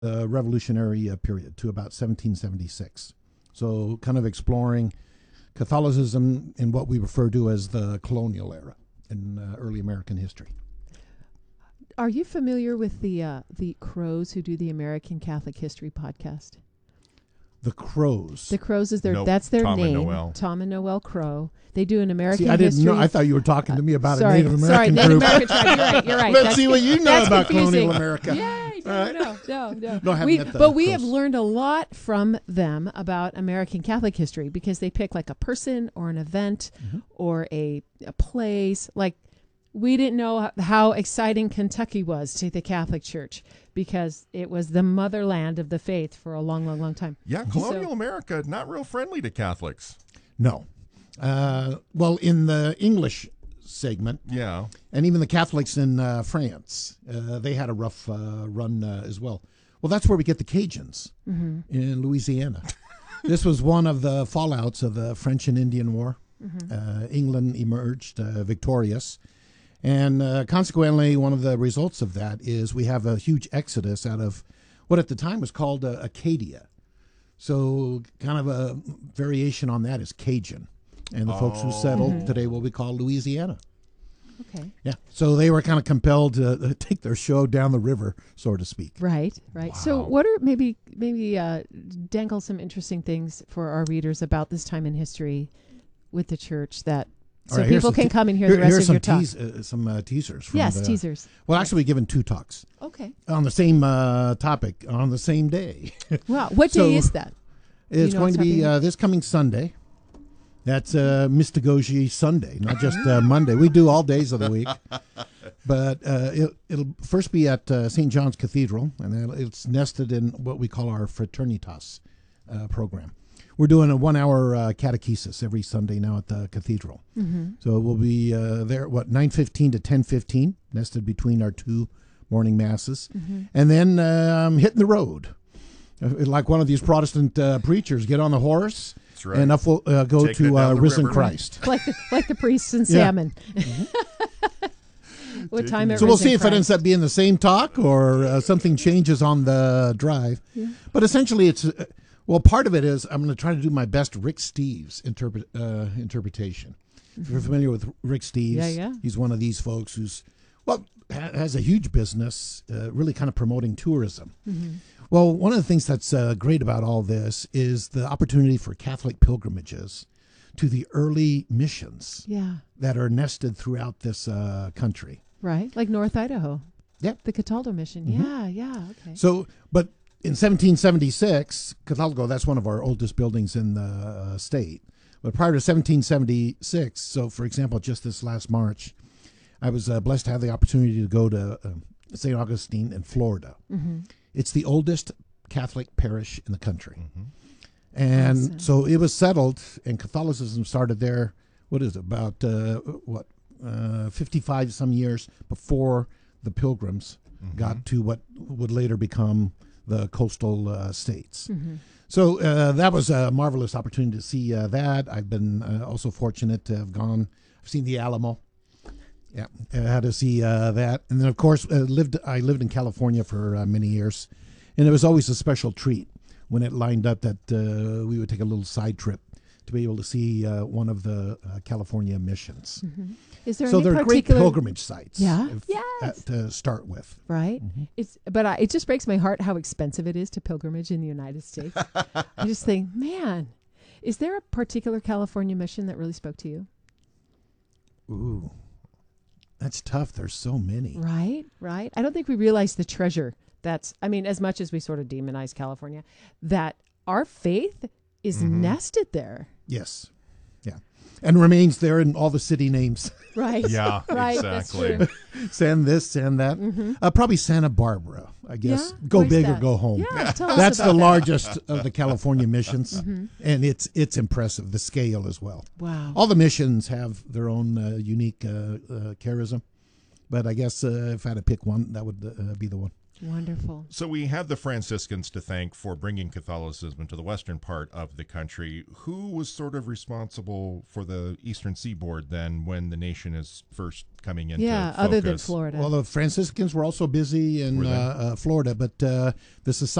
Revolutionary period to about 1776. So kind of exploring Catholicism in what we refer to as the colonial era in early American history. Are you familiar with the Crows who do the American Catholic History podcast? The Crows. The Crows is Nope. that's their Tom and name. Noel. Tom and Noel Crow. They do an American See, I didn't history. know. I thought you were talking to me about sorry, a Native American Native group. American tribe. You're right. Let's see what you know that's about confusing. colonial America. Yay! All No. No, I haven't met the But we Crows. have learned a lot from them about American Catholic history because they pick like a person or an event or a place. Like we didn't know how exciting Kentucky was to the Catholic Church because it was the motherland of the faith for a long, long, long time. Yeah, colonial America, not real friendly to Catholics. No. Well, in the English segment, Yeah. and even the Catholics in France, they had a rough run as well. Well, that's where we get the Cajuns in Louisiana. This was one of the fallouts of the French and Indian War. England emerged victorious. And consequently, one of the results of that is we have a huge exodus out of what at the time was called Acadia. So kind of a variation on that is Cajun. And the folks who settled today will be called Louisiana. Okay. Yeah. So they were kind of compelled to take their show down the river, so to speak. Right. So what are maybe dangle some interesting things for our readers about this time in history with the church that All so right, here's people some can come and hear the rest here's of your talk. some teasers. From Yes, the, teasers. Well, actually, we've given 2 talks Okay. on the same topic on the same day. Wow. What So- day is that? It's know going to what's be happening? this coming Sunday. That's Mystagogy Sunday, not just Monday. We do all days of the week. But it'll first be at St. John's Cathedral, and it's nested in what we call our Fraternitas program. We're doing a 1-hour catechesis every Sunday now at the cathedral. So we'll be there, 9:15 to 10:15, nested between our 2 morning masses. And then hitting the road. Like one of these Protestant preachers, get on the horse, That's right. and up we'll go Taking it to down the Risen river. Christ. like the priests and Yeah. salmon. What time? So we'll see if it ends up being the same talk or something changes on the drive. But essentially, it's part of it is I'm going to try to do my best Rick Steves interpretation. If you're familiar with Rick Steves, Yeah. he's one of these folks who's has a huge business, really kind of promoting tourism. Well, one of the things that's great about all this is the opportunity for Catholic pilgrimages to the early missions Yeah. that are nested throughout this country. Right. Like North Idaho. Yep. The Cataldo mission. Yeah. Okay. So, but in 1776, Cataldo, that's one of our oldest buildings in the state. But prior to 1776, so for example, just this last March, I was blessed to have the opportunity to go to St. Augustine in Florida. It's the oldest Catholic parish in the country. And Awesome. so it was settled, and Catholicism started there, what is it, about 55 some years before the Pilgrims got to what would later become the coastal states. So that was a marvelous opportunity to see that. I've been also fortunate to have gone. I've seen the Alamo. Yeah, I had to see that, and then of course I lived in California for many years, and it was always a special treat when it lined up that we would take a little side trip to be able to see one of the California missions. Is there So any they're great particular pilgrimage sites. Yeah. if- Yes. to start with. right? It just breaks my heart how expensive it is to pilgrimage in the United States. I just think, man, is there a particular California mission that really spoke to you? Ooh, that's tough. There's so many. Right. I don't think we realize the treasure as much as we sort of demonize California, that our faith is nested there. Yes. Yeah. And remains there in all the city names. Right. Yeah, Right. exactly. That's true. Send this, send that. Probably Santa Barbara, I guess. Yeah? Go Where's big or that? go home. Yeah, tell us That's about the that. largest of the California missions, and it's impressive, the scale as well. Wow. All the missions have their own unique charism, but I guess if I had to pick one, that would be the one. Wonderful. So we have the Franciscans to thank for bringing Catholicism to the western part of the country. Who was sort of responsible for the eastern seaboard then when the nation is first coming into focus? Other than Florida. Well, the Franciscans were also busy in Florida, but the society